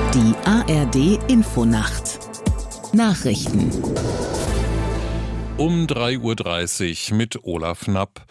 Die ARD-Infonacht. Nachrichten. Um 3:30 Uhr mit Olaf Knapp.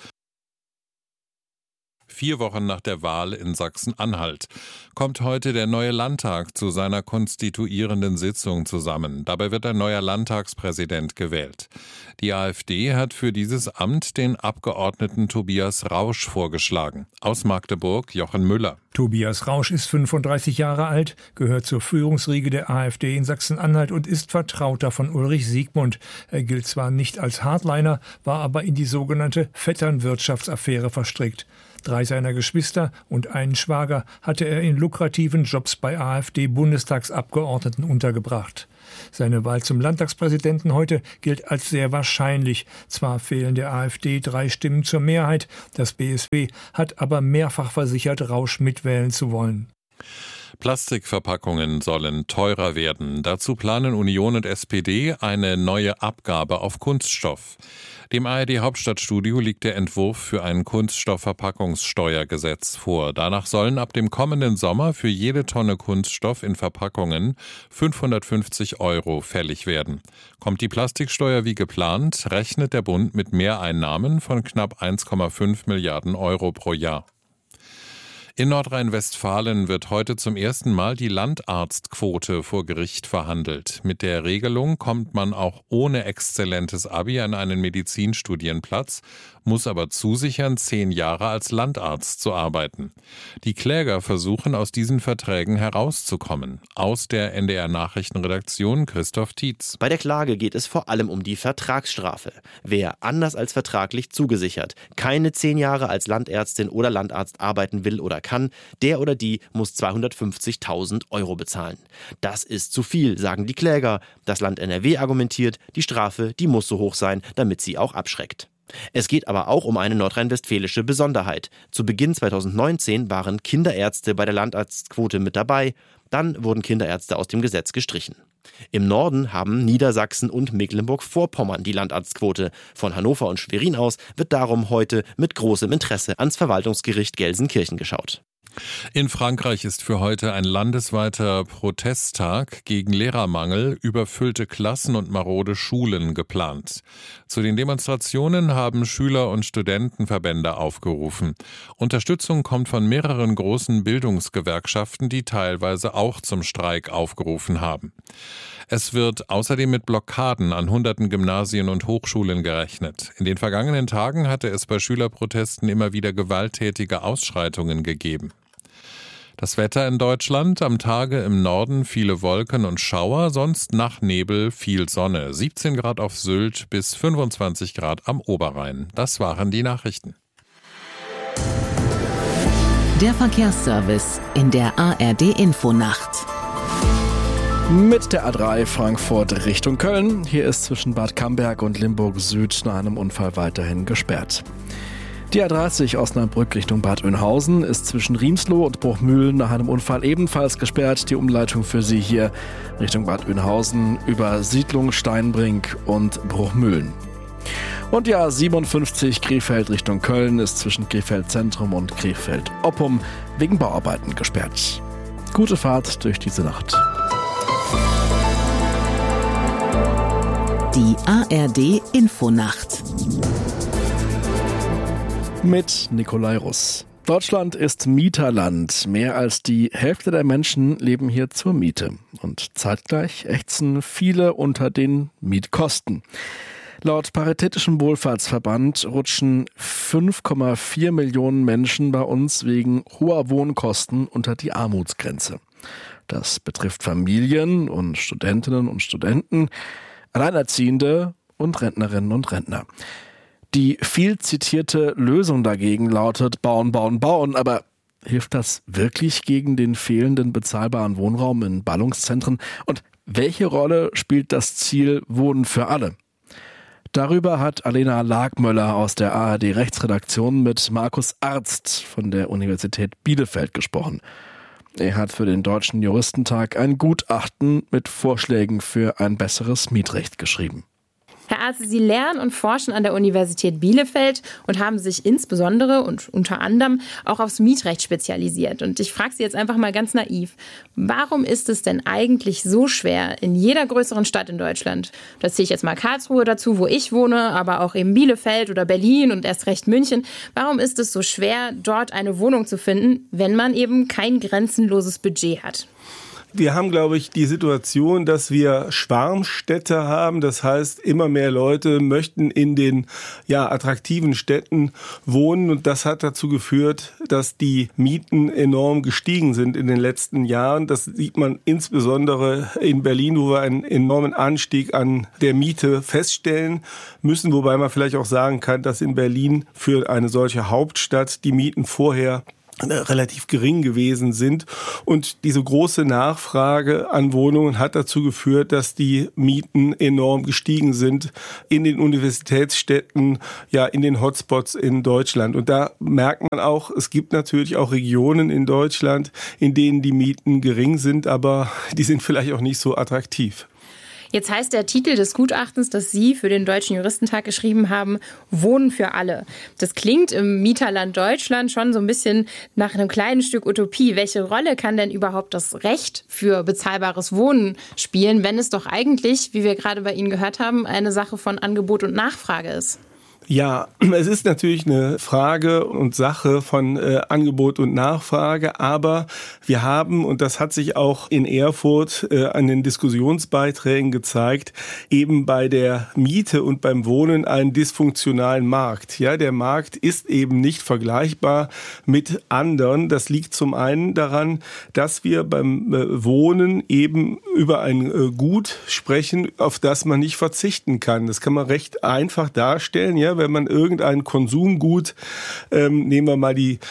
4 Wochen nach der Wahl in Sachsen-Anhalt kommt heute der neue Landtag zu seiner konstituierenden Sitzung zusammen. Dabei wird ein neuer Landtagspräsident gewählt. Die AfD hat für dieses Amt den Abgeordneten Tobias Rausch vorgeschlagen. Aus Magdeburg Jochen Müller. Tobias Rausch ist 35 Jahre alt, gehört zur Führungsriege der AfD in Sachsen-Anhalt und ist Vertrauter von Ulrich Siegmund. Er gilt zwar nicht als Hardliner, war aber in die sogenannte Vetternwirtschaftsaffäre verstrickt. 3 seiner Geschwister und einen Schwager hatte er in lukrativen Jobs bei AfD-Bundestagsabgeordneten untergebracht. Seine Wahl zum Landtagspräsidenten heute gilt als sehr wahrscheinlich. Zwar fehlen der AfD 3 Stimmen zur Mehrheit, das BSW hat aber mehrfach versichert, Rausch mitwählen zu wollen. Plastikverpackungen sollen teurer werden. Dazu planen Union und SPD eine neue Abgabe auf Kunststoff. Dem ARD-Hauptstadtstudio liegt der Entwurf für ein Kunststoffverpackungssteuergesetz vor. Danach sollen ab dem kommenden Sommer für jede Tonne Kunststoff in Verpackungen 550 € fällig werden. Kommt die Plastiksteuer wie geplant, rechnet der Bund mit Mehreinnahmen von knapp 1,5 Milliarden € pro Jahr. In Nordrhein-Westfalen wird heute zum ersten Mal die Landarztquote vor Gericht verhandelt. Mit der Regelung kommt man auch ohne exzellentes Abi an einen Medizinstudienplatz, muss aber zusichern, 10 Jahre als Landarzt zu arbeiten. Die Kläger versuchen, aus diesen Verträgen herauszukommen. Aus der NDR-Nachrichtenredaktion Christoph Tietz. Bei der Klage geht es vor allem um die Vertragsstrafe. Wer anders als vertraglich zugesichert keine 10 Jahre als Landärztin oder Landarzt arbeiten will oder kann, der oder die muss 250.000 € bezahlen. Das ist zu viel, sagen die Kläger. Das Land NRW argumentiert, die Strafe, die muss so hoch sein, damit sie auch abschreckt. Es geht aber auch um eine nordrhein-westfälische Besonderheit. Zu Beginn 2019 waren Kinderärzte bei der Landarztquote mit dabei. Dann wurden Kinderärzte aus dem Gesetz gestrichen. Im Norden haben Niedersachsen und Mecklenburg-Vorpommern die Landarztquote. Von Hannover und Schwerin aus wird darum heute mit großem Interesse ans Verwaltungsgericht Gelsenkirchen geschaut. In Frankreich ist für heute ein landesweiter Protesttag gegen Lehrermangel, überfüllte Klassen und marode Schulen geplant. Zu den Demonstrationen haben Schüler- und Studentenverbände aufgerufen. Unterstützung kommt von mehreren großen Bildungsgewerkschaften, die teilweise auch zum Streik aufgerufen haben. Es wird außerdem mit Blockaden an hunderten Gymnasien und Hochschulen gerechnet. In den vergangenen Tagen hatte es bei Schülerprotesten immer wieder gewalttätige Ausschreitungen gegeben. Das Wetter in Deutschland: am Tage im Norden viele Wolken und Schauer, sonst nach Nebel viel Sonne. 17 Grad auf Sylt bis 25 Grad am Oberrhein. Das waren die Nachrichten. Der Verkehrsservice in der ARD-Infonacht. Mit der A3 Frankfurt Richtung Köln. Hier ist zwischen Bad Camberg und Limburg Süd nach einem Unfall weiterhin gesperrt. Die A30 Osnabrück Richtung Bad Oeynhausen ist zwischen Riemsloh und Bruchmühlen nach einem Unfall ebenfalls gesperrt. Die Umleitung für Sie hier Richtung Bad Oeynhausen über Siedlung Steinbrink und Bruchmühlen. Und die A57 Krefeld Richtung Köln ist zwischen Krefeld Zentrum und Krefeld Oppum wegen Bauarbeiten gesperrt. Gute Fahrt durch diese Nacht. Die ARD-Infonacht. Mit Nikolai Russ. Deutschland ist Mieterland. Mehr als die Hälfte der Menschen leben hier zur Miete. Und zeitgleich ächzen viele unter den Mietkosten. Laut Paritätischem Wohlfahrtsverband rutschen 5,4 Millionen Menschen bei uns wegen hoher Wohnkosten unter die Armutsgrenze. Das betrifft Familien und Studentinnen und Studenten, Alleinerziehende und Rentnerinnen und Rentner. Die viel zitierte Lösung dagegen lautet bauen, bauen, bauen. Aber hilft das wirklich gegen den fehlenden bezahlbaren Wohnraum in Ballungszentren? Und welche Rolle spielt das Ziel Wohnen für alle? Darüber hat Alena Lagmöller aus der ARD-Rechtsredaktion mit Markus Arzt von der Universität Bielefeld gesprochen. Er hat für den Deutschen Juristentag ein Gutachten mit Vorschlägen für ein besseres Mietrecht geschrieben. Herr Arze, Sie lehren und forschen an der Universität Bielefeld und haben sich insbesondere und unter anderem auch aufs Mietrecht spezialisiert. Und ich frage Sie jetzt einfach mal ganz naiv, warum ist es denn eigentlich so schwer in jeder größeren Stadt in Deutschland, da zähle ich jetzt mal Karlsruhe dazu, wo ich wohne, aber auch eben Bielefeld oder Berlin und erst recht München, warum ist es so schwer, dort eine Wohnung zu finden, wenn man eben kein grenzenloses Budget hat? Wir haben, glaube ich, die Situation, dass wir Schwarmstädte haben. Das heißt, immer mehr Leute möchten in den attraktiven Städten wohnen. Und das hat dazu geführt, dass die Mieten enorm gestiegen sind in den letzten Jahren. Das sieht man insbesondere in Berlin, wo wir einen enormen Anstieg an der Miete feststellen müssen. Wobei man vielleicht auch sagen kann, dass in Berlin für eine solche Hauptstadt die Mieten vorher relativ gering gewesen sind. Und diese große Nachfrage an Wohnungen hat dazu geführt, dass die Mieten enorm gestiegen sind in den Universitätsstädten, in den Hotspots in Deutschland. Und da merkt man auch, es gibt natürlich auch Regionen in Deutschland, in denen die Mieten gering sind, aber die sind vielleicht auch nicht so attraktiv. Jetzt heißt der Titel des Gutachtens, das Sie für den Deutschen Juristentag geschrieben haben, Wohnen für alle. Das klingt im Mieterland Deutschland schon so ein bisschen nach einem kleinen Stück Utopie. Welche Rolle kann denn überhaupt das Recht für bezahlbares Wohnen spielen, wenn es doch eigentlich, wie wir gerade bei Ihnen gehört haben, eine Sache von Angebot und Nachfrage ist? Ja, es ist natürlich eine Frage und Sache von Angebot und Nachfrage, aber wir haben, und das hat sich auch in Erfurt an den Diskussionsbeiträgen gezeigt, eben bei der Miete und beim Wohnen einen dysfunktionalen Markt. Ja, der Markt ist eben nicht vergleichbar mit anderen. Das liegt zum einen daran, dass wir beim Wohnen eben über ein Gut sprechen, auf das man nicht verzichten kann. Das kann man recht einfach darstellen, ja. Wenn man irgendein Konsumgut, nehmen wir mal die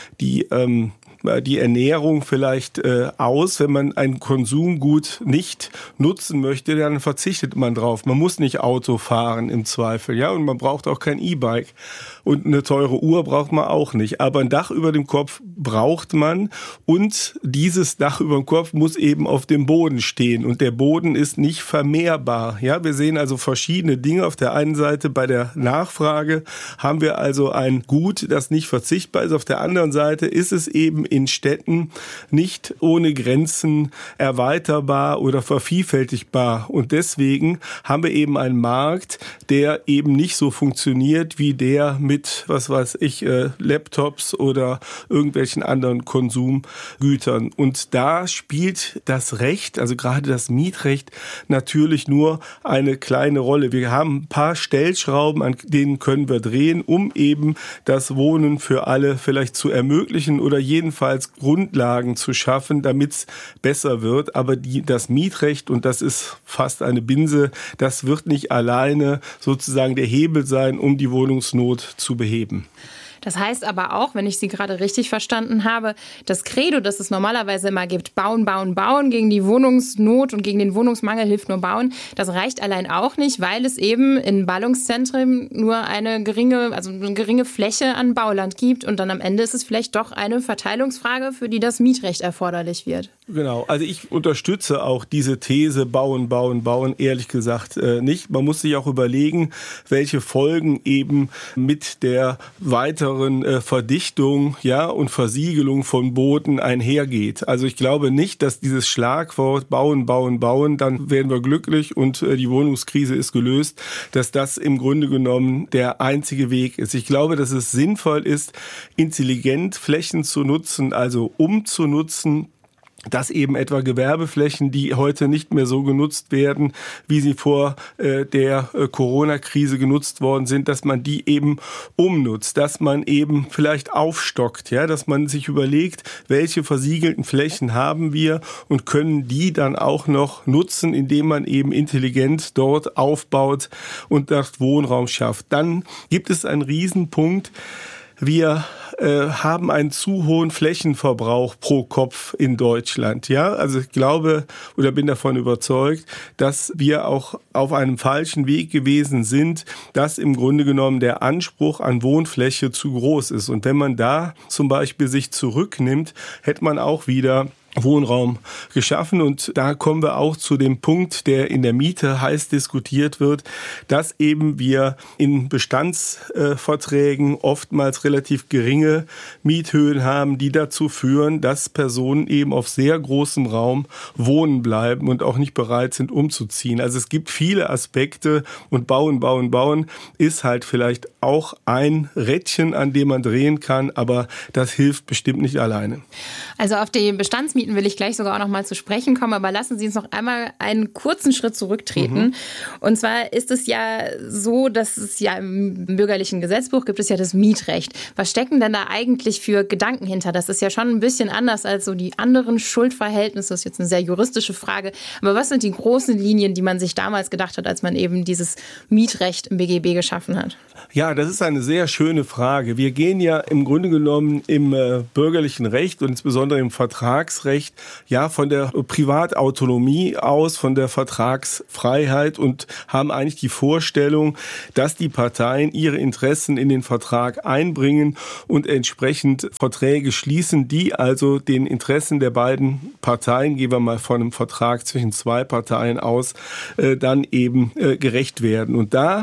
Ernährung vielleicht aus. Wenn man ein Konsumgut nicht nutzen möchte, dann verzichtet man drauf. Man muss nicht Auto fahren im Zweifel, ja, und man braucht auch kein E-Bike. Und eine teure Uhr braucht man auch nicht. Aber ein Dach über dem Kopf braucht man. Und dieses Dach über dem Kopf muss eben auf dem Boden stehen. Und der Boden ist nicht vermehrbar. Ja, wir sehen also verschiedene Dinge. Auf der einen Seite bei der Nachfrage haben wir also ein Gut, das nicht verzichtbar ist. Auf der anderen Seite ist es eben in Städten nicht ohne Grenzen erweiterbar oder vervielfältigbar. Und deswegen haben wir eben einen Markt, der eben nicht so funktioniert wie der mit, Laptops oder irgendwelchen anderen Konsumgütern. Und da spielt das Recht, also gerade das Mietrecht, natürlich nur eine kleine Rolle. Wir haben ein paar Stellschrauben, an denen können wir drehen, um eben das Wohnen für alle vielleicht zu ermöglichen oder jedenfalls Grundlagen zu schaffen, damit es besser wird. Aber das Mietrecht, und das ist fast eine Binse, das wird nicht alleine sozusagen der Hebel sein, um die Wohnungsnot zu beheben. Das heißt aber auch, wenn ich Sie gerade richtig verstanden habe, das Credo, das es normalerweise immer gibt, bauen, bauen, bauen, gegen die Wohnungsnot und gegen den Wohnungsmangel hilft nur bauen, das reicht allein auch nicht, weil es eben in Ballungszentren nur eine geringe Fläche an Bauland gibt und dann am Ende ist es vielleicht doch eine Verteilungsfrage, für die das Mietrecht erforderlich wird. Genau, also ich unterstütze auch diese These, bauen, bauen, bauen, ehrlich gesagt nicht. Man muss sich auch überlegen, welche Folgen eben mit der weiteren Verdichtung, und Versiegelung von Booten einhergeht. Also ich glaube nicht, dass dieses Schlagwort bauen, bauen, bauen, dann werden wir glücklich und die Wohnungskrise ist gelöst, dass das im Grunde genommen der einzige Weg ist. Ich glaube, dass es sinnvoll ist, intelligent Flächen zu nutzen, also umzunutzen, dass eben etwa Gewerbeflächen, die heute nicht mehr so genutzt werden, wie sie vor der Corona-Krise genutzt worden sind, dass man die eben umnutzt, dass man eben vielleicht aufstockt, dass man sich überlegt, welche versiegelten Flächen haben wir und können die dann auch noch nutzen, indem man eben intelligent dort aufbaut und das Wohnraum schafft. Dann gibt es einen Riesenpunkt. Wir haben einen zu hohen Flächenverbrauch pro Kopf in Deutschland. Ja, also ich glaube oder bin davon überzeugt, dass wir auch auf einem falschen Weg gewesen sind, dass im Grunde genommen der Anspruch an Wohnfläche zu groß ist. Und wenn man da zum Beispiel sich zurücknimmt, hätte man auch wieder Wohnraum geschaffen. Und da kommen wir auch zu dem Punkt, der in der Miete heiß diskutiert wird, dass eben wir in Bestandsverträgen oftmals relativ geringe Miethöhen haben, die dazu führen, dass Personen eben auf sehr großem Raum wohnen bleiben und auch nicht bereit sind, umzuziehen. Also es gibt viele Aspekte und Bauen ist halt vielleicht auch ein Rädchen, an dem man drehen kann, aber das hilft bestimmt nicht alleine. Also auf die Bestandsmieten will ich gleich sogar auch noch mal zu sprechen kommen, aber lassen Sie uns noch einmal einen kurzen Schritt zurücktreten. Und zwar ist es ja so, dass es ja im bürgerlichen Gesetzbuch gibt es ja das Mietrecht. Was stecken denn da eigentlich für Gedanken hinter? Das ist ja schon ein bisschen anders als so die anderen Schuldverhältnisse. Das ist jetzt eine sehr juristische Frage. Aber was sind die großen Linien, die man sich damals gedacht hat, als man eben dieses Mietrecht im BGB geschaffen hat? Ja, das ist eine sehr schöne Frage. Wir gehen ja im Grunde genommen im bürgerlichen Recht und insbesondere im Vertragsrecht ja von der Privatautonomie aus, von der Vertragsfreiheit und haben eigentlich die Vorstellung, dass die Parteien ihre Interessen in den Vertrag einbringen und entsprechend Verträge schließen, die also den Interessen der beiden Parteien, gehen wir mal von einem Vertrag zwischen zwei Parteien aus, dann eben gerecht werden. Und da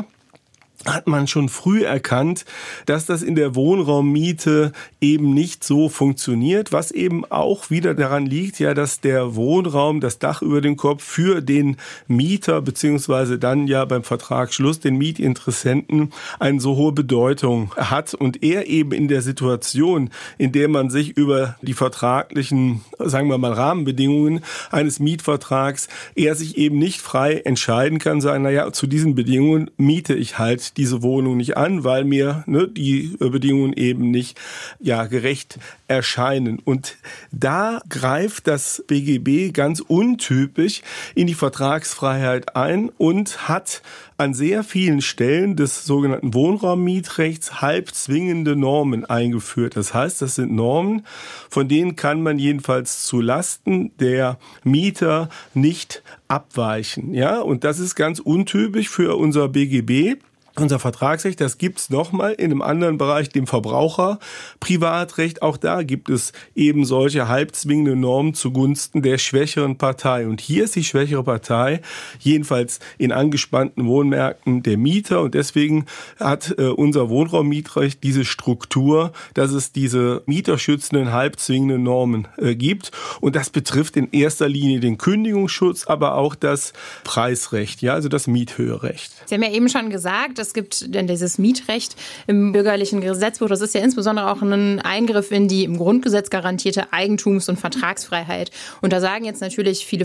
hat man schon früh erkannt, dass das in der Wohnraummiete eben nicht so funktioniert, was eben auch wieder daran liegt, ja, dass der Wohnraum, das Dach über dem Kopf für den Mieter beziehungsweise dann ja beim Vertragsschluss den Mietinteressenten eine so hohe Bedeutung hat und er eben in der Situation, in der man sich über die vertraglichen, sagen wir mal, Rahmenbedingungen eines Mietvertrags, er sich eben nicht frei entscheiden kann, sagen, naja, zu diesen Bedingungen miete ich halt diese Wohnung nicht an, weil mir die Bedingungen eben nicht gerecht erscheinen. Und da greift das BGB ganz untypisch in die Vertragsfreiheit ein und hat an sehr vielen Stellen des sogenannten Wohnraummietrechts halbzwingende Normen eingeführt. Das heißt, das sind Normen, von denen kann man jedenfalls zu Lasten der Mieter nicht abweichen. Ja, und das ist ganz untypisch für unser BGB. Unser Vertragsrecht, das gibt's nochmal in einem anderen Bereich, dem Verbraucherprivatrecht. Auch da gibt es eben solche halbzwingende Normen zugunsten der schwächeren Partei. Und hier ist die schwächere Partei, jedenfalls in angespannten Wohnmärkten, der Mieter. Und deswegen hat unser Wohnraummietrecht diese Struktur, dass es diese mieterschützenden halbzwingenden Normen gibt. Und das betrifft in erster Linie den Kündigungsschutz, aber auch das Preisrecht, ja, also das Miethöherecht. Sie haben ja eben schon gesagt, es gibt denn dieses Mietrecht im bürgerlichen Gesetzbuch. Das ist ja insbesondere auch ein Eingriff in die im Grundgesetz garantierte Eigentums- und Vertragsfreiheit. Und da sagen jetzt natürlich viele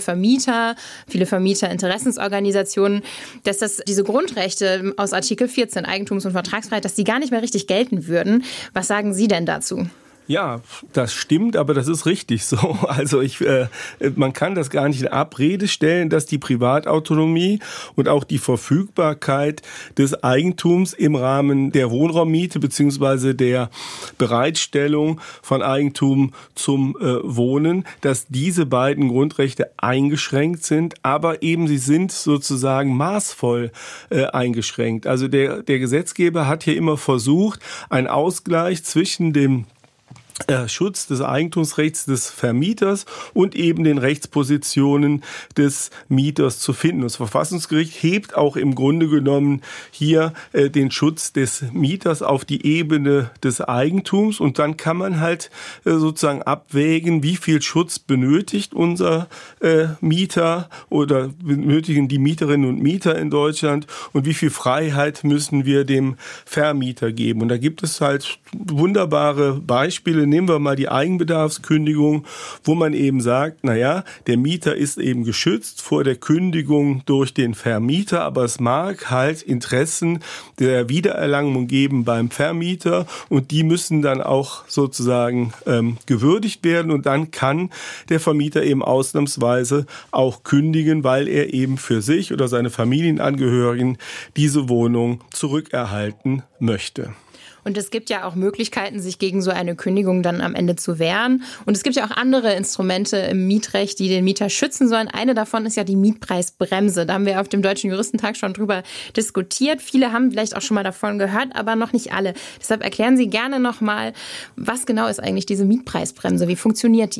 Vermieterinteressensorganisationen, dass diese Grundrechte aus Artikel 14 Eigentums- und Vertragsfreiheit, dass die gar nicht mehr richtig gelten würden. Was sagen Sie denn dazu? Ja, das stimmt, aber das ist richtig so. Also man kann das gar nicht in Abrede stellen, dass die Privatautonomie und auch die Verfügbarkeit des Eigentums im Rahmen der Wohnraummiete beziehungsweise der Bereitstellung von Eigentum zum Wohnen, dass diese beiden Grundrechte eingeschränkt sind, aber eben sie sind sozusagen maßvoll eingeschränkt. Also der Gesetzgeber hat hier immer versucht, einen Ausgleich zwischen dem Schutz des Eigentumsrechts des Vermieters und eben den Rechtspositionen des Mieters zu finden. Das Verfassungsgericht hebt auch im Grunde genommen hier den Schutz des Mieters auf die Ebene des Eigentums und dann kann man halt sozusagen abwägen, wie viel Schutz benötigt unser Mieter oder benötigen die Mieterinnen und Mieter in Deutschland und wie viel Freiheit müssen wir dem Vermieter geben. Und da gibt es halt wunderbare Beispiele. Nehmen wir mal die Eigenbedarfskündigung, wo man eben sagt, naja, der Mieter ist eben geschützt vor der Kündigung durch den Vermieter, aber es mag halt Interessen der Wiedererlangung geben beim Vermieter und die müssen dann auch sozusagen gewürdigt werden und dann kann der Vermieter eben ausnahmsweise auch kündigen, weil er eben für sich oder seine Familienangehörigen diese Wohnung zurückerhalten möchte. Und es gibt ja auch Möglichkeiten, sich gegen so eine Kündigung dann am Ende zu wehren. Und es gibt ja auch andere Instrumente im Mietrecht, die den Mieter schützen sollen. Eine davon ist ja die Mietpreisbremse. Da haben wir auf dem Deutschen Juristentag schon drüber diskutiert. Viele haben vielleicht auch schon mal davon gehört, aber noch nicht alle. Deshalb erklären Sie gerne noch mal, was genau ist eigentlich diese Mietpreisbremse? Wie funktioniert die?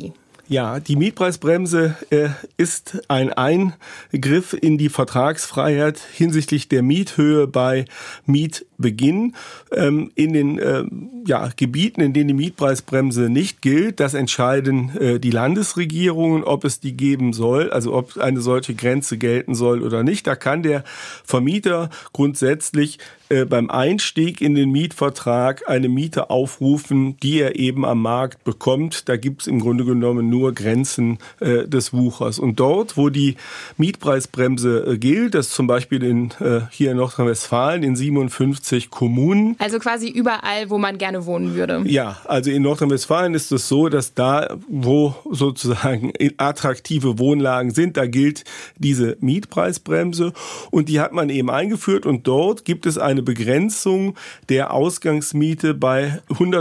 Ja, die Mietpreisbremse ist ein Eingriff in die Vertragsfreiheit hinsichtlich der Miethöhe bei Mietbeginn. In den Gebieten, in denen die Mietpreisbremse nicht gilt, das entscheiden die Landesregierungen, ob es die geben soll, also ob eine solche Grenze gelten soll oder nicht. Da kann der Vermieter grundsätzlich beim Einstieg in den Mietvertrag eine Miete aufrufen, die er eben am Markt bekommt. Da gibt es im Grunde genommen nur Grenzen des Wuchers. Und dort, wo die Mietpreisbremse gilt, das zum Beispiel hier in Nordrhein-Westfalen in 57 Kommunen. Also quasi überall, wo man gerne wohnen würde. Ja, also in Nordrhein-Westfalen ist es so, dass da, wo sozusagen attraktive Wohnlagen sind, da gilt diese Mietpreisbremse. Und die hat man eben eingeführt. Und dort gibt es eine Begrenzung der Ausgangsmiete bei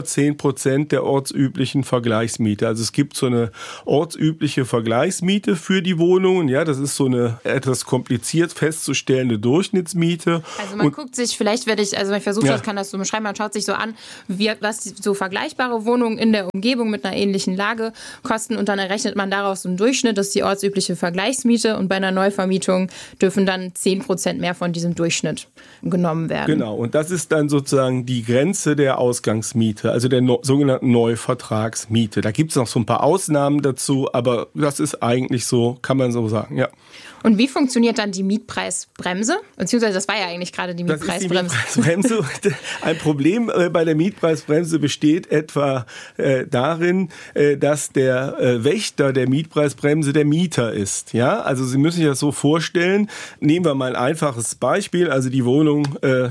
110% der ortsüblichen Vergleichsmiete. Also es gibt so eine ortsübliche Vergleichsmiete für die Wohnungen. Ja, das ist so eine etwas kompliziert festzustellende Durchschnittsmiete. Also man guckt sich, vielleicht ich versuche das, kann das so beschreiben, man schaut sich so an, was so vergleichbare Wohnungen in der Umgebung mit einer ähnlichen Lage kosten und dann errechnet man daraus so einen Durchschnitt, das ist die ortsübliche Vergleichsmiete und bei einer Neuvermietung dürfen dann 10% mehr von diesem Durchschnitt genommen werden. Genau, und das ist dann sozusagen die Grenze der Ausgangsmiete, also der sogenannten Neuvertragsmiete. Da gibt es noch so ein paar Ausnahmen dazu, aber das ist eigentlich so, kann man so sagen, ja. Und wie funktioniert dann die Mietpreisbremse? Beziehungsweise das war ja eigentlich gerade die Mietpreisbremse. Das ist die Mietpreisbremse. Ein Problem bei der Mietpreisbremse besteht etwa darin, dass der Wächter der Mietpreisbremse der Mieter ist. Ja, also Sie müssen sich das so vorstellen. Nehmen wir mal ein einfaches Beispiel. Also die Wohnung,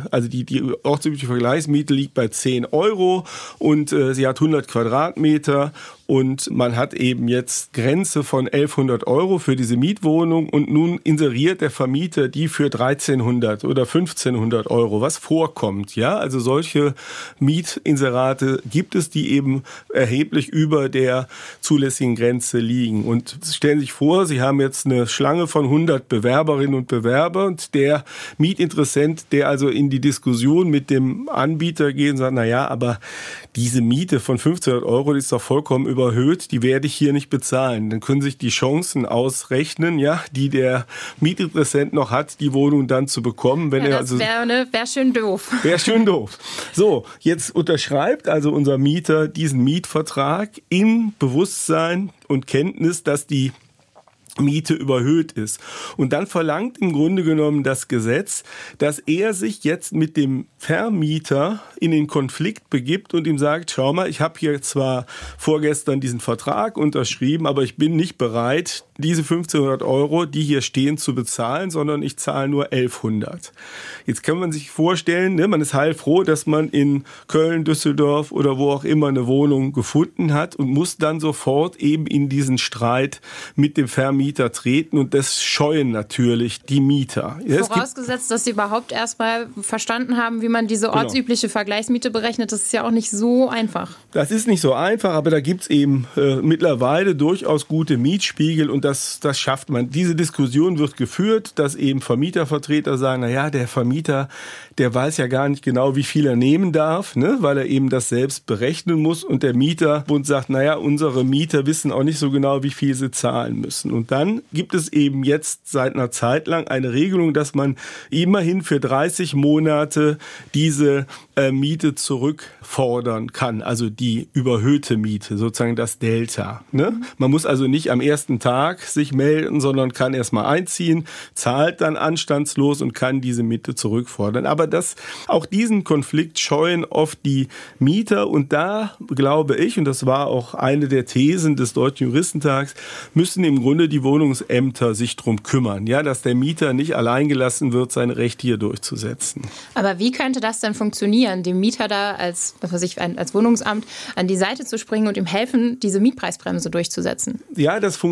die ortsübliche Vergleichsmiete liegt bei 10 € und sie hat 100 Quadratmeter. Und man hat eben jetzt Grenze von 1.100 € für diese Mietwohnung und nun inseriert der Vermieter die für 1.300 oder 1.500 €, was vorkommt. Ja, also solche Mietinserate gibt es, die eben erheblich über der zulässigen Grenze liegen. Und stellen Sie sich vor, Sie haben jetzt eine Schlange von 100 Bewerberinnen und Bewerber und der Mietinteressent, der also in die Diskussion mit dem Anbieter geht und sagt, aber diese Miete von 1.500 €, die ist doch vollkommen überhöht, die werde ich hier nicht bezahlen. Dann können sich die Chancen ausrechnen, ja, die der Mietinteressent noch hat, die Wohnung dann zu bekommen. Wenn das wäre schön doof. Wäre schön doof. So, jetzt unterschreibt also unser Mieter diesen Mietvertrag im Bewusstsein und Kenntnis, dass die Miete überhöht ist. Und dann verlangt im Grunde genommen das Gesetz, dass er sich jetzt mit dem Vermieter in den Konflikt begibt und ihm sagt, schau mal, ich habe hier zwar vorgestern diesen Vertrag unterschrieben, aber ich bin nicht bereit, diese 1.500 €, die hier stehen, zu bezahlen, sondern ich zahle nur 1.100. Jetzt kann man sich vorstellen, man ist heilfroh, dass man in Köln, Düsseldorf oder wo auch immer eine Wohnung gefunden hat und muss dann sofort eben in diesen Streit mit dem Vermieter treten und das scheuen natürlich die Mieter. Vorausgesetzt, dass sie überhaupt erstmal verstanden haben, wie man diese ortsübliche Vergleichsmiete berechnet. Das ist ja auch nicht so einfach. Das ist nicht so einfach, aber da gibt es eben mittlerweile durchaus gute Mietspiegel und das schafft man. Diese Diskussion wird geführt, dass eben Vermietervertreter sagen, der Vermieter, der weiß ja gar nicht genau, wie viel er nehmen darf, weil er eben das selbst berechnen muss und der Mieterbund sagt, unsere Mieter wissen auch nicht so genau, wie viel sie zahlen müssen. Und dann gibt es eben jetzt seit einer Zeit lang eine Regelung, dass man immerhin für 30 Monate diese Miete zurückfordern kann, also die überhöhte Miete, sozusagen das Delta. Man muss also nicht am ersten Tag sich melden, sondern kann erstmal einziehen, zahlt dann anstandslos und kann diese Miete zurückfordern. Aber auch diesen Konflikt scheuen oft die Mieter und da glaube ich, und das war auch eine der Thesen des Deutschen Juristentags, müssen im Grunde die Wohnungsämter sich drum kümmern, dass der Mieter nicht allein gelassen wird, seine Rechte hier durchzusetzen. Aber wie könnte das denn funktionieren, dem Mieter da als Wohnungsamt an die Seite zu springen und ihm helfen, diese Mietpreisbremse durchzusetzen? Ja, das funktioniert,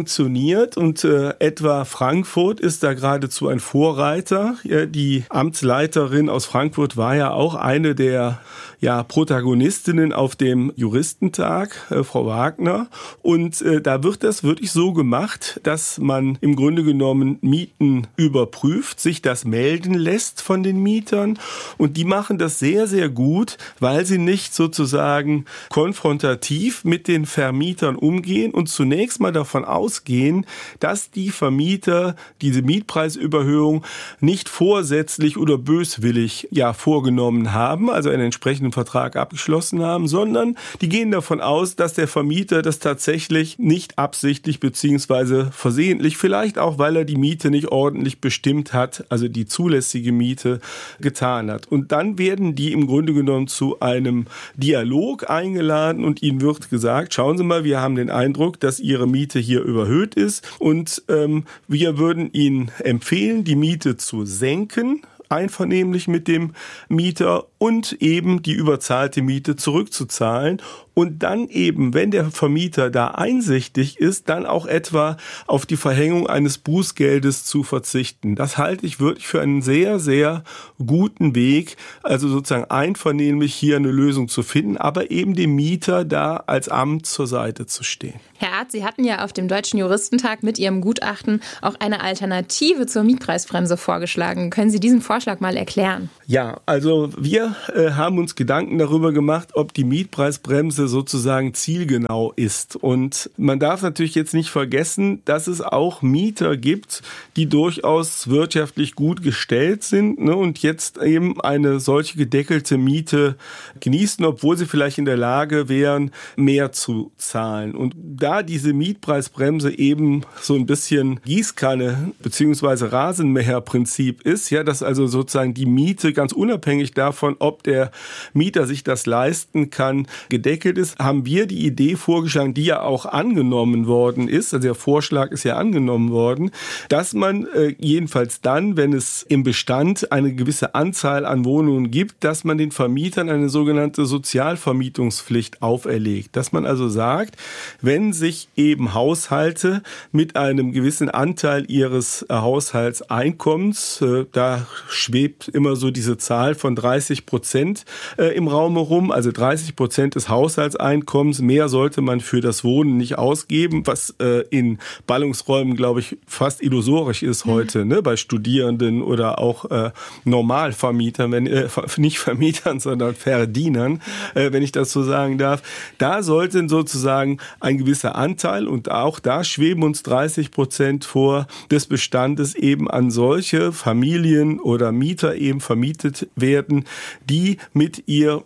funktioniert und etwa Frankfurt ist da geradezu ein Vorreiter. Die Amtsleiterin aus Frankfurt war ja auch eine der Protagonistinnen auf dem Juristentag, Frau Wagner. Und da wird das wirklich so gemacht, dass man im Grunde genommen Mieten überprüft, sich das melden lässt von den Mietern. Und die machen das sehr, sehr gut, weil sie nicht sozusagen konfrontativ mit den Vermietern umgehen und zunächst mal davon ausgehen, dass die Vermieter diese Mietpreisüberhöhung nicht vorsätzlich oder böswillig vorgenommen haben, also einen entsprechenden Vertrag abgeschlossen haben, sondern die gehen davon aus, dass der Vermieter das tatsächlich nicht absichtlich bzw. versehentlich, vielleicht auch, weil er die Miete nicht ordentlich bestimmt hat, also die zulässige Miete getan hat. Und dann werden die im Grunde genommen zu einem Dialog eingeladen und ihnen wird gesagt, schauen Sie mal, wir haben den Eindruck, dass Ihre Miete hier überhöht ist und wir würden Ihnen empfehlen, die Miete zu senken, einvernehmlich mit dem Mieter und eben die überzahlte Miete zurückzuzahlen und dann eben, wenn der Vermieter da einsichtig ist, dann auch etwa auf die Verhängung eines Bußgeldes zu verzichten. Das halte ich wirklich für einen sehr, sehr guten Weg, also sozusagen einvernehmlich hier eine Lösung zu finden, aber eben dem Mieter da als Amt zur Seite zu stehen. Herr Arzt, Sie hatten ja auf dem Deutschen Juristentag mit Ihrem Gutachten auch eine Alternative zur Mietpreisbremse vorgeschlagen. Können Sie diesen Vorschlag mal erklären? Ja, also wir haben uns Gedanken darüber gemacht, ob die Mietpreisbremse sozusagen zielgenau ist. Und man darf natürlich jetzt nicht vergessen, dass es auch Mieter gibt, die durchaus wirtschaftlich gut gestellt sind, ne, und jetzt eben eine solche gedeckelte Miete genießen, obwohl sie vielleicht in der Lage wären, mehr zu zahlen. Und da diese Mietpreisbremse eben so ein bisschen Gießkanne bzw. Rasenmäherprinzip ist, ja, dass also sozusagen die Miete ganz unabhängig davon, ob der Mieter sich das leisten kann, gedeckelt ist, haben wir die Idee vorgeschlagen, die ja auch angenommen worden ist, also der Vorschlag ist ja angenommen worden, dass man jedenfalls dann, wenn es im Bestand eine gewisse Anzahl an Wohnungen gibt, dass man den Vermietern eine sogenannte Sozialvermietungspflicht auferlegt. Dass man also sagt, wenn sich eben Haushalte mit einem gewissen Anteil ihres Haushaltseinkommens, da schwebt immer so diese Zahl von 30% im Raum herum, also 30% des Haushaltseinkommens, mehr sollte man für das Wohnen nicht ausgeben, was in Ballungsräumen, glaube ich, fast illusorisch ist heute, ne, bei Studierenden oder auch Normalvermietern, nicht Vermietern, sondern Verdienern, wenn ich das so sagen darf. Da sollten sozusagen ein gewisser Anteil, und auch da schweben uns 30% vor, des Bestandes eben an solche Familien oder Mieter eben vermietet werden, die mit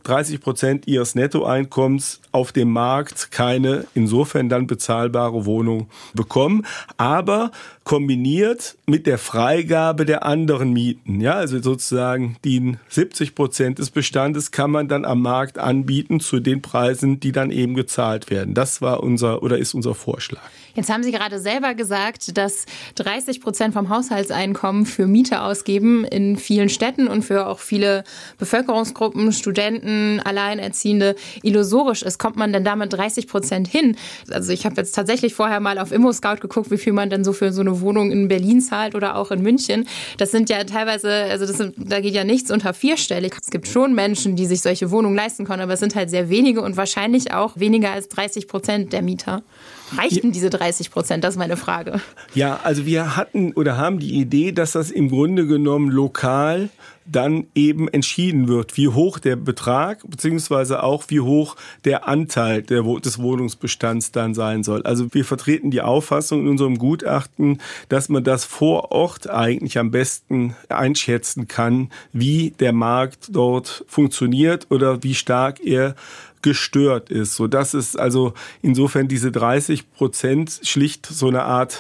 30% ihres Nettoeinkommens auf dem Markt keine insofern dann bezahlbare Wohnung bekommen, aber kombiniert mit der Freigabe der anderen Mieten. Ja, also sozusagen die 70% des Bestandes kann man dann am Markt anbieten zu den Preisen, die dann eben gezahlt werden. Das war ist unser Vorschlag. Jetzt haben Sie gerade selber gesagt, dass 30% vom Haushaltseinkommen für Miete ausgeben in vielen Städten und für auch viele Bevölkerungsgruppen, Studenten, Alleinerziehende illusorisch ist. Kommt man denn damit 30% hin? Also ich habe jetzt tatsächlich vorher mal auf ImmoScout geguckt, wie viel man denn so für so eine Wohnung in Berlin zahlt oder auch in München. Das sind ja teilweise, da geht ja nichts unter vierstellig. Es gibt schon Menschen, die sich solche Wohnungen leisten können, aber es sind halt sehr wenige und wahrscheinlich auch weniger als 30% der Mieter. Reichten diese 30%? Das ist meine Frage. Ja, also wir haben die Idee, dass das im Grunde genommen lokal dann eben entschieden wird, wie hoch der Betrag beziehungsweise auch wie hoch der Anteil des Wohnungsbestands dann sein soll. Also wir vertreten die Auffassung in unserem Gutachten, dass man das vor Ort eigentlich am besten einschätzen kann, wie der Markt dort funktioniert oder wie stark er gestört ist, so dass es also insofern diese 30% schlicht so eine Art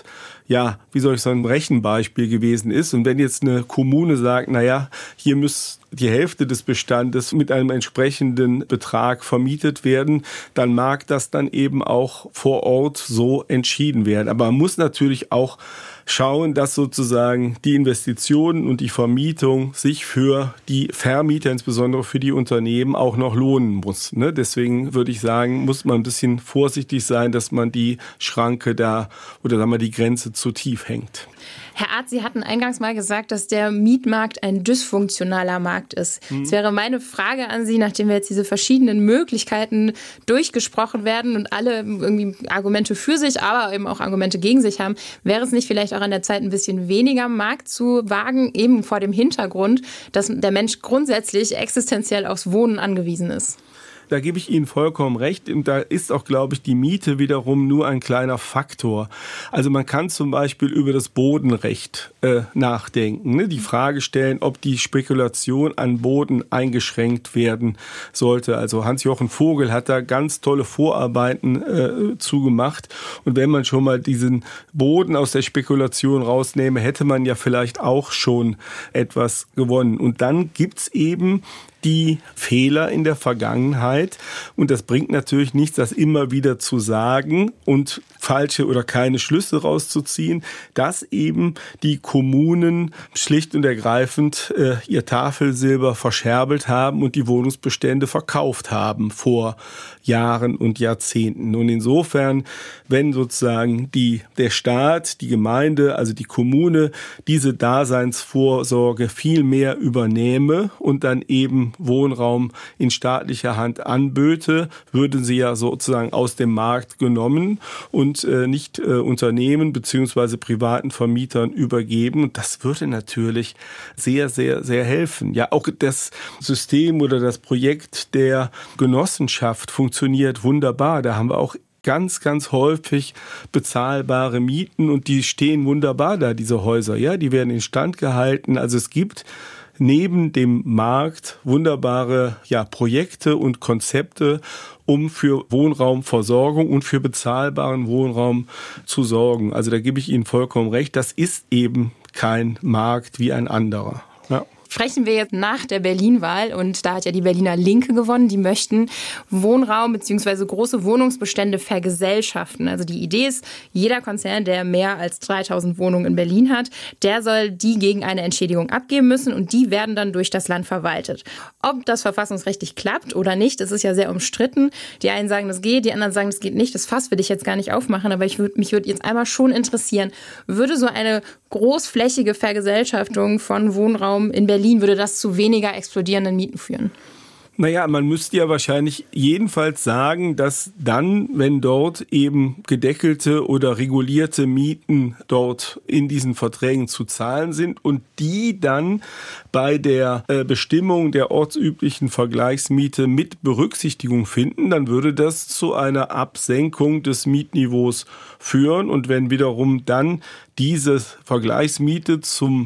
so ein Rechenbeispiel gewesen ist. Und wenn jetzt eine Kommune sagt, hier muss die Hälfte des Bestandes mit einem entsprechenden Betrag vermietet werden, dann mag das dann eben auch vor Ort so entschieden werden. Aber man muss natürlich auch schauen, dass sozusagen die Investitionen und die Vermietung sich für die Vermieter, insbesondere für die Unternehmen, auch noch lohnen muss. Deswegen würde ich sagen, muss man ein bisschen vorsichtig sein, dass man die Schranke da oder sagen wir die Grenze zu tief hängt. Herr Arzt, Sie hatten eingangs mal gesagt, dass der Mietmarkt ein dysfunktionaler Markt ist. Das wäre meine Frage an Sie, nachdem wir jetzt diese verschiedenen Möglichkeiten durchgesprochen werden und alle irgendwie Argumente für sich, aber eben auch Argumente gegen sich haben, wäre es nicht vielleicht auch an der Zeit, ein bisschen weniger Markt zu wagen, eben vor dem Hintergrund, dass der Mensch grundsätzlich existenziell aufs Wohnen angewiesen ist? Da gebe ich Ihnen vollkommen recht. Und da ist auch, glaube ich, die Miete wiederum nur ein kleiner Faktor. Also man kann zum Beispiel über das Bodenrecht nachdenken. Die Frage stellen, ob die Spekulation an Boden eingeschränkt werden sollte. Also Hans-Jochen Vogel hat da ganz tolle Vorarbeiten zugemacht. Und wenn man schon mal diesen Boden aus der Spekulation rausnehme, hätte man ja vielleicht auch schon etwas gewonnen. Und dann gibt's eben die Fehler in der Vergangenheit. Und das bringt natürlich nichts, das immer wieder zu sagen und falsche oder keine Schlüsse rauszuziehen, dass eben die Kommunen schlicht und ergreifend ihr Tafelsilber verscherbelt haben und die Wohnungsbestände verkauft haben vor Jahren und Jahrzehnten. Und insofern, wenn sozusagen der Staat, die Gemeinde, also die Kommune, diese Daseinsvorsorge viel mehr übernehme und dann eben Wohnraum in staatlicher Hand anböte, würden sie ja sozusagen aus dem Markt genommen und nicht Unternehmen bzw. privaten Vermietern übergeben. Und das würde natürlich sehr, sehr, sehr helfen. Ja, auch das System oder das Projekt der Genossenschaft funktioniert wunderbar. Da haben wir auch ganz, ganz häufig bezahlbare Mieten und die stehen wunderbar da, diese Häuser. Ja, die werden instand gehalten. Also es gibt neben dem Markt wunderbare Projekte und Konzepte, um für Wohnraumversorgung und für bezahlbaren Wohnraum zu sorgen. Also da gebe ich Ihnen vollkommen recht. Das ist eben kein Markt wie ein anderer. Ja. Sprechen wir jetzt nach der Berlin-Wahl und da hat ja die Berliner Linke gewonnen. Die möchten Wohnraum bzw. große Wohnungsbestände vergesellschaften. Also die Idee ist, jeder Konzern, der mehr als 3000 Wohnungen in Berlin hat, der soll die gegen eine Entschädigung abgeben müssen und die werden dann durch das Land verwaltet. Ob das verfassungsrechtlich klappt oder nicht, das ist ja sehr umstritten. Die einen sagen, das geht, die anderen sagen, das geht nicht. Das Fass will ich jetzt gar nicht aufmachen, aber mich würde jetzt einmal schon interessieren, würde so eine großflächige Vergesellschaftung von Wohnraum in Berlin, würde das zu weniger explodierenden Mieten führen? Naja, man müsste ja wahrscheinlich jedenfalls sagen, dass dann, wenn dort eben gedeckelte oder regulierte Mieten dort in diesen Verträgen zu zahlen sind und die dann bei der Bestimmung der ortsüblichen Vergleichsmiete mit Berücksichtigung finden, dann würde das zu einer Absenkung des Mietniveaus führen. Und wenn wiederum dann diese Vergleichsmiete zum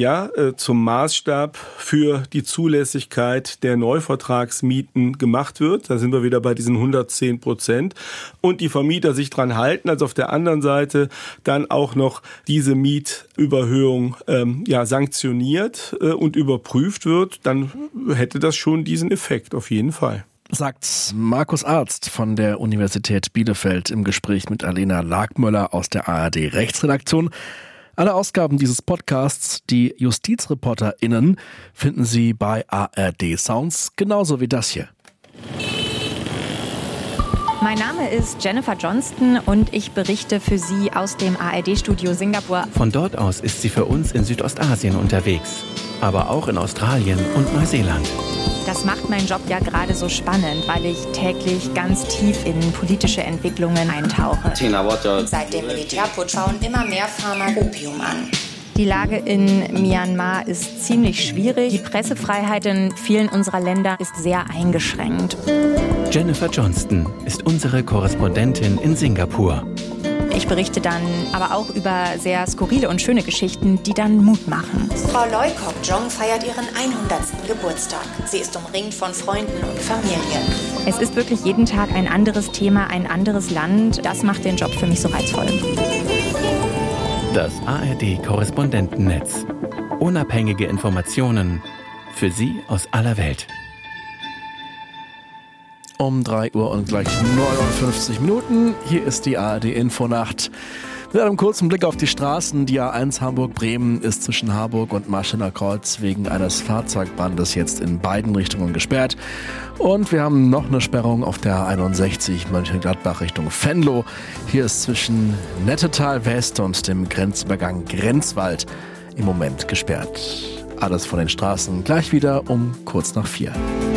Maßstab für die Zulässigkeit der Neuvertragsmieten gemacht wird, da sind wir wieder bei diesen 110%, und die Vermieter sich dran halten, also auf der anderen Seite dann auch noch diese Mietüberhöhung sanktioniert und überprüft wird, dann hätte das schon diesen Effekt auf jeden Fall. Sagt Markus Arzt von der Universität Bielefeld im Gespräch mit Alena Lagmöller aus der ARD Rechtsredaktion. Alle Ausgaben dieses Podcasts, die JustizreporterInnen, finden Sie bei ARD Sounds, genauso wie das hier. Mein Name ist Jennifer Johnston und ich berichte für Sie aus dem ARD-Studio Singapur. Von dort aus ist sie für uns in Südostasien unterwegs, aber auch in Australien und Neuseeland. Das macht meinen Job ja gerade so spannend, weil ich täglich ganz tief in politische Entwicklungen eintauche. Seit dem Militärputsch bauen immer mehr Farmer Opium an. Die Lage in Myanmar ist ziemlich schwierig. Die Pressefreiheit in vielen unserer Länder ist sehr eingeschränkt. Jennifer Johnston ist unsere Korrespondentin in Singapur. Ich berichte dann aber auch über sehr skurrile und schöne Geschichten, die dann Mut machen. Frau Loy Kok Jong feiert ihren 100. Geburtstag. Sie ist umringt von Freunden und Familie. Es ist wirklich jeden Tag ein anderes Thema, ein anderes Land. Das macht den Job für mich so reizvoll. Das ARD-Korrespondentennetz. Unabhängige Informationen für Sie aus aller Welt. Um 3 Uhr und gleich 59 Minuten. Hier ist die ARD-Infonacht. Mit einem kurzen Blick auf die Straßen. Die A1 Hamburg-Bremen ist zwischen Harburg und Marschiner Kreuz wegen eines Fahrzeugbrandes jetzt in beiden Richtungen gesperrt. Und wir haben noch eine Sperrung auf der A61 Mönchengladbach Richtung Venlo. Hier ist zwischen Nettetal West und dem Grenzübergang Grenzwald im Moment gesperrt. Alles von den Straßen gleich wieder um kurz nach 4.